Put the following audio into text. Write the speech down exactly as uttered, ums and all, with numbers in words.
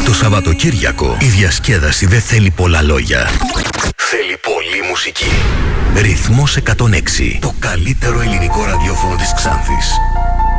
Το Σαββατοκύριακο η διασκέδαση δεν θέλει πολλά λόγια. Θέλει πολλή μουσική. Ρυθμός εκατόν έξι. Το καλύτερο ελληνικό ραδιόφωνο της Ξάνθης.